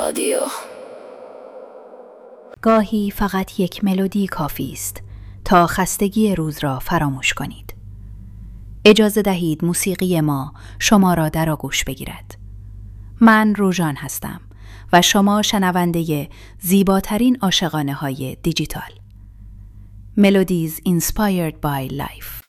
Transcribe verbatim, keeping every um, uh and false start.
رادیو. گاهی فقط یک ملودی کافی است تا خستگی روز را فراموش کنید. اجازه دهید موسیقی ما شما را در آغوش بگیرد. من روژان هستم و شما شنونده زیباترین عاشقانه های دیجیتال. Melodies inspired by life.